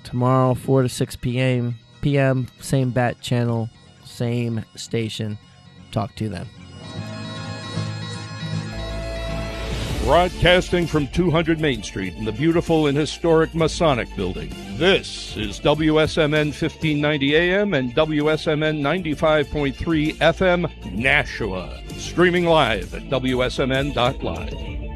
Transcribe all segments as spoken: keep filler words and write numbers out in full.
tomorrow, four to six p.m. p m, same bat channel, same station. Talk to you then. Broadcasting from two hundred Main Street in the beautiful and historic Masonic Building, this is W S M N fifteen ninety A M and W S M N ninety-five point three F M, Nashua. Streaming live at W S M N dot live.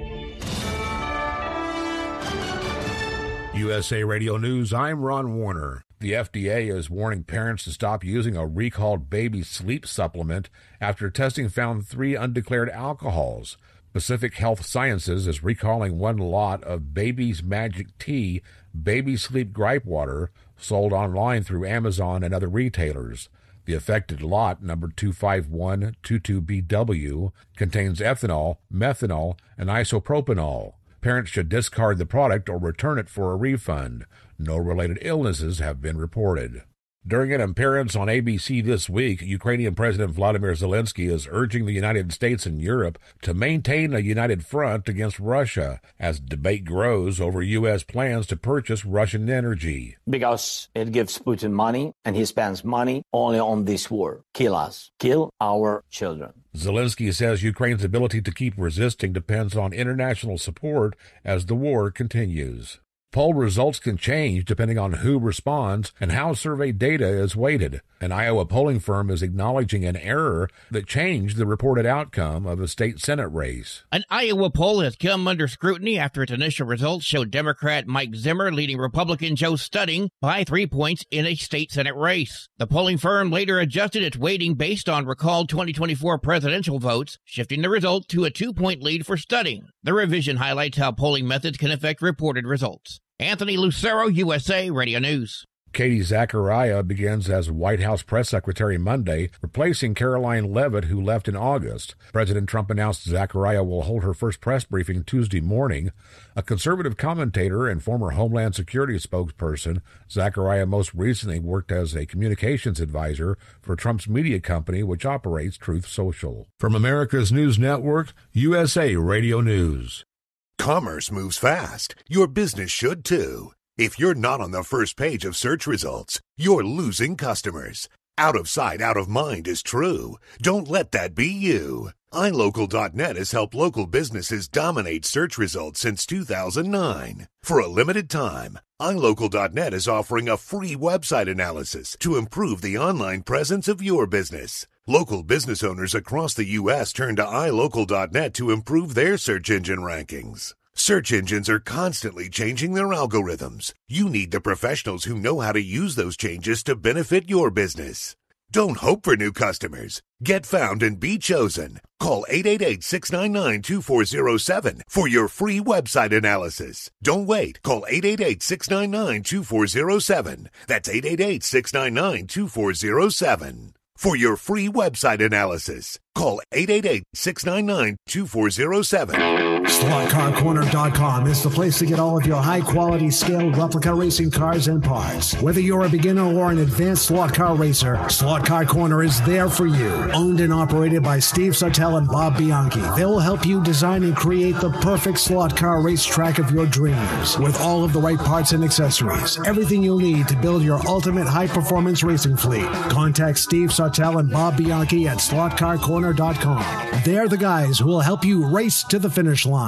U S A Radio News, I'm Ron Warner. The F D A is warning parents to stop using a recalled baby sleep supplement after testing found three undeclared alcohols. Pacific Health Sciences is recalling one lot of Baby's Magic Tea Baby Sleep Gripe Water sold online through Amazon and other retailers. The affected lot, number two five one two two B W, contains ethanol, methanol, and isopropanol. Parents should discard the product or return it for a refund. No related illnesses have been reported. During an appearance on A B C this week, Ukrainian President Vladimir Zelensky is urging the United States and Europe to maintain a united front against Russia as debate grows over U S plans to purchase Russian energy. Because it gives Putin money, and he spends money only on this war. Kill us. Kill our children. Zelensky says Ukraine's ability to keep resisting depends on international support as the war continues. Poll results can change depending on who responds and how survey data is weighted. An Iowa polling firm is acknowledging an error that changed the reported outcome of a state Senate race. An Iowa poll has come under scrutiny after its initial results showed Democrat Mike Zimmer leading Republican Joe Studding by three points in a state Senate race. The polling firm later adjusted its weighting based on recalled twenty twenty-four presidential votes, shifting the result to a two-point lead for Studding. The revision highlights how polling methods can affect reported results. Anthony Lucero, U S A Radio News. Katie Zachariah begins as White House press secretary Monday, replacing Caroline Leavitt, who left in August. President Trump announced Zachariah will hold her first press briefing Tuesday morning. A conservative commentator and former Homeland Security spokesperson, Zachariah most recently worked as a communications advisor for Trump's media company, which operates Truth Social. From America's News Network, U S A Radio News. Commerce moves fast. Your business should too. If you're not on the first page of search results, you're losing customers. Out of sight, out of mind is true. Don't let that be you. i local dot net has helped local businesses dominate search results since two thousand nine. For a limited time, i local dot net is offering a free website analysis to improve the online presence of your business. Local business owners across the U S turn to i local dot net to improve their search engine rankings. Search engines are constantly changing their algorithms. You need the professionals who know how to use those changes to benefit your business. Don't hope for new customers. Get found and be chosen. Call eight eight eight, six nine nine, two four zero seven for your free website analysis. Don't wait. Call eight eight eight, six nine nine, two four zero seven. That's eight eight eight, six nine nine, two four zero seven. For your free website analysis, call eight eight eight, six nine nine, two four zero seven. slot car corner dot com is the place to get all of your high-quality scaled replica racing cars and parts. Whether you're a beginner or an advanced slot car racer, Slot Car Corner is there for you. Owned and operated by Steve Sartell and Bob Bianchi, they will help you design and create the perfect slot car racetrack of your dreams. With all of the right parts and accessories, everything you'll need to build your ultimate high-performance racing fleet. Contact Steve Sartell and Bob Bianchi at slot car corner dot com. They're the guys who will help you race to the finish line.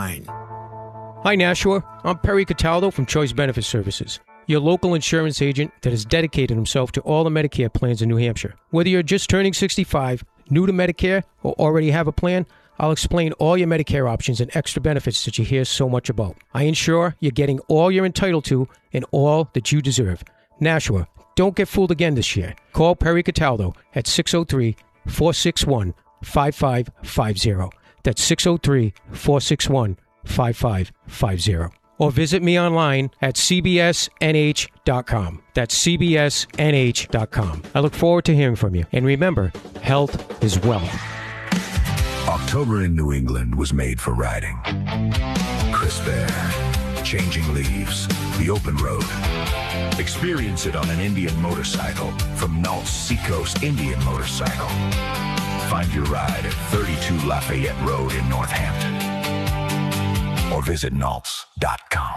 Hi, Nashua. I'm Perry Cataldo from Choice Benefit Services, your local insurance agent that has dedicated himself to all the Medicare plans in New Hampshire. Whether you're just turning sixty-five, new to Medicare, or already have a plan, I'll explain all your Medicare options and extra benefits that you hear so much about. I ensure you're getting all you're entitled to and all that you deserve. Nashua, don't get fooled again this year. Call Perry Cataldo at six oh three, four six one, five five five zero. That's six oh three, four six one, five five five zero. Or visit me online at c b s n h dot com. That's c b s n h dot com. I look forward to hearing from you. And remember, health is wealth. October in New England was made for riding. Crisp air, changing leaves, the open road. Experience it on an Indian motorcycle from Nalt's Seacoast Indian Motorcycle. Find your ride at thirty-two Lafayette Road in Northampton. Or visit nalts dot com.